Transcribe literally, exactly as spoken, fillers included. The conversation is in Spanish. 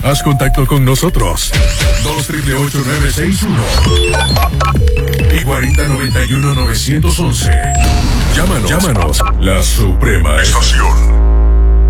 Haz contacto con nosotros. dos ocho ocho nueve seis uno y cuarenta noventa y uno novecientos once. Llámanos, llámanos. La Suprema Estación.